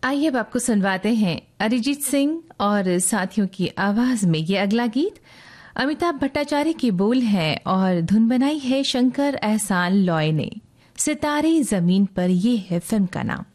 आइए अब आपको सुनवाते हैं अरिजीत सिंह और साथियों की आवाज में ये अगला गीत। अमिताभ भट्टाचार्य की बोल है और धुन बनाई है शंकर एहसान लॉय ने। सितारे जमीन पर, ये है फिल्म का नाम।